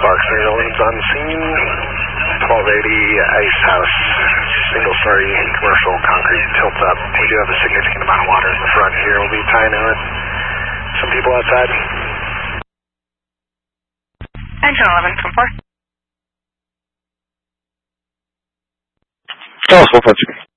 Spark 311's on scene. 1280 Ice House, single-story commercial concrete tilt up. We do have a significant amount of water in the front here. We'll be tying in with some people outside. Engine 11, come forward. Charles, 453.